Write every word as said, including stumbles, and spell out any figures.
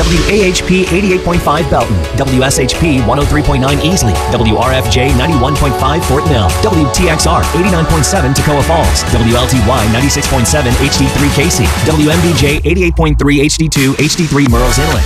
W A H P eighty-eight point five Belton, W S H P one oh three point nine Easley, W R F J ninety-one point five Fort Mill, W T X R eighty-nine point seven Toccoa Falls, W L T Y ninety-six point seven H D three Casey, W M D J eighty-eight point three H D two H D three Murrells Inlet,